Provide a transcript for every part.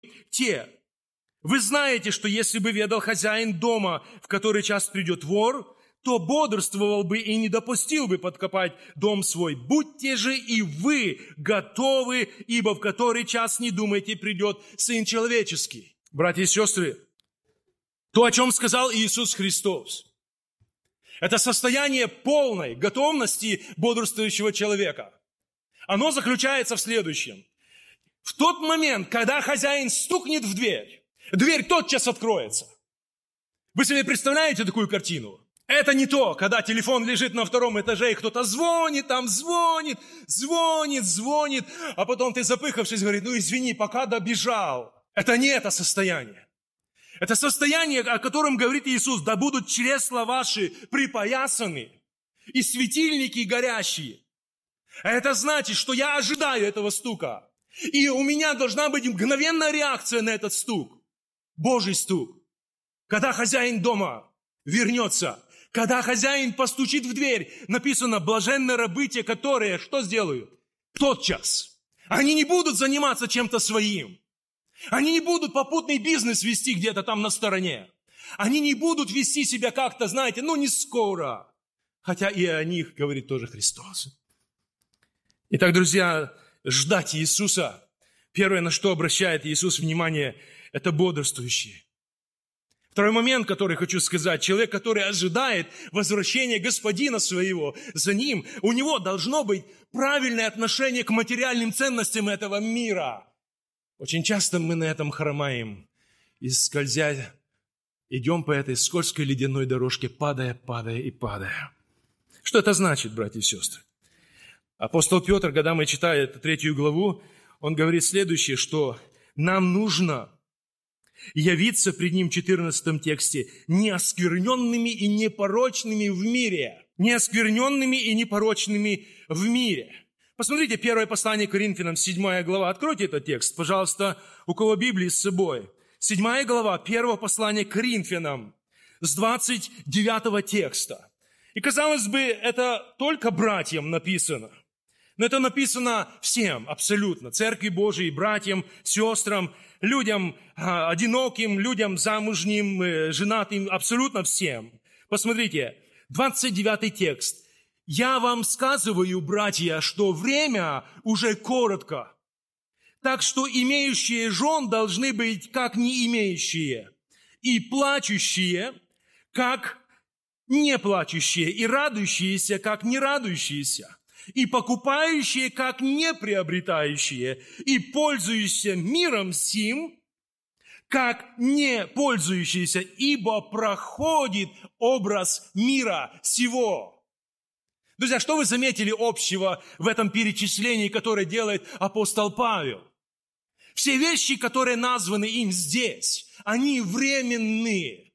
те. Вы знаете, что если бы ведал хозяин дома, в который час придет вор, то бодрствовал бы и не допустил бы подкопать дом свой. Будьте же и вы готовы, ибо в который час, не думайте, придет Сын Человеческий. Братья и сестры, то, о чем сказал Иисус Христос, это состояние полной готовности бодрствующего человека. Оно заключается в следующем. В тот момент, когда хозяин стукнет в дверь, дверь тотчас откроется. Вы себе представляете такую картину? Это не то, когда телефон лежит на втором этаже, и кто-то звонит, а потом ты, запыхавшись, говорит, извини, пока добежал. Это не это состояние. Это состояние, о котором говорит Иисус, да будут чресла ваши припоясаны и светильники горящие. А это значит, что я ожидаю этого стука. И у меня должна быть мгновенная реакция на этот стук. Божий стук. Когда хозяин дома вернется, когда хозяин постучит в дверь, написано, блаженны рабы те, которые что сделают? Тотчас. Они не будут заниматься чем-то своим. Они не будут попутный бизнес вести где-то там на стороне. Они не будут вести себя как-то, знаете, не скоро. Хотя и о них говорит тоже Христос. Итак, друзья, ждать Иисуса. Первое, на что обращает Иисус внимание, это бодрствующие. Второй момент, который хочу сказать. Человек, который ожидает возвращения Господина своего за ним, у него должно быть правильное отношение к материальным ценностям этого мира. Очень часто мы на этом хромаем и, скользя, идем по этой скользкой ледяной дорожке, падая. Что это значит, братья и сестры? Апостол Петр, когда мы читаем эту 3 главу, он говорит следующее, что нам нужно явиться пред Ним в 14 тексте неоскверненными и непорочными в мире. Неоскверненными и непорочными в мире. Посмотрите, 1 послание к Коринфянам, 7 глава. Откройте этот текст, пожалуйста, у кого Библии с собой. 7 глава, 1 послание к Коринфянам, с 29 текста. И, казалось бы, это только братьям написано. Но это написано всем, абсолютно. Церкви Божией, братьям, сестрам, людям одиноким, людям замужним, женатым, абсолютно всем. Посмотрите, 29 текст. «Я вам сказываю, братья, что время уже коротко, так что имеющие жен должны быть, как не имеющие, и плачущие, как не плачущие, и радующиеся, как не радующиеся, и покупающие, как не приобретающие, и пользующиеся миром сим, как не пользующиеся, ибо проходит образ мира сего». Друзья, что вы заметили общего в этом перечислении, которое делает апостол Павел? Все вещи, которые названы им здесь, они временные.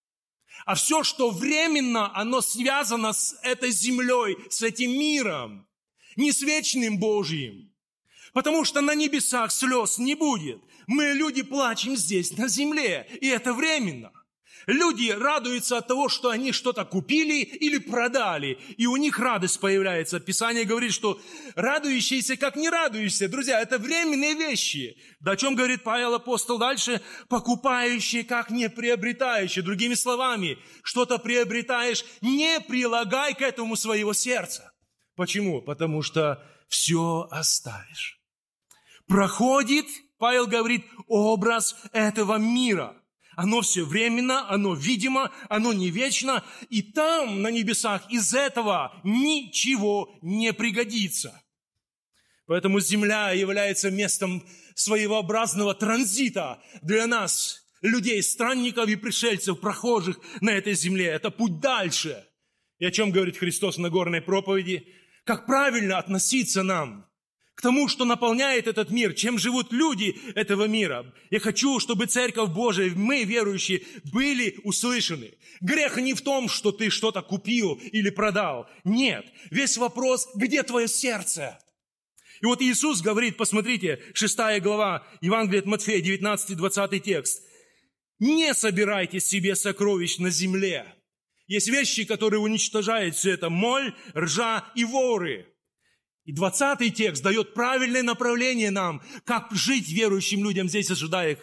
А все, что временно, оно связано с этой землей, с этим миром, не с вечным Божьим. Потому что на небесах слез не будет. Мы, люди, плачем здесь, на земле, и это временно. Люди радуются от того, что они что-то купили или продали, и у них радость появляется. Писание говорит, что радующиеся, как не радующиеся. Друзья, это временные вещи. Да о чем говорит Павел апостол дальше? Покупающие, как не приобретающие. Другими словами, что-то приобретаешь, не прилагай к этому своего сердца. Почему? Потому что все оставишь. Проходит, Павел говорит, образ этого мира. Оно все временно, оно видимо, оно не вечно. И там, на небесах, из этого ничего не пригодится. Поэтому земля является местом своеобразного транзита для нас, людей, странников и пришельцев, прохожих на этой земле. Это путь дальше. И о чем говорит Христос в Нагорной проповеди? Как правильно относиться нам к тому, что наполняет этот мир, чем живут люди этого мира. Я хочу, чтобы Церковь Божия, мы, верующие, были услышаны. Грех не в том, что ты что-то купил или продал. Нет. Весь вопрос, где твое сердце? И вот Иисус говорит, посмотрите, 6 глава, Евангелие от Матфея, 19-20 текст. «Не собирайте себе сокровищ на земле». Есть вещи, которые уничтожают все это. Моль, ржа и воры. И 20 текст дает правильное направление нам, как жить верующим людям здесь, ожидая